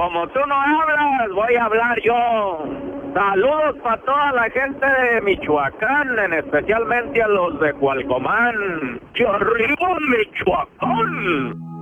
como tú no hablas, voy a hablar yo. Saludos para toda la gente de Michoacán, especialmente a los de Cualcomán. ¡Arriba, Michoacán!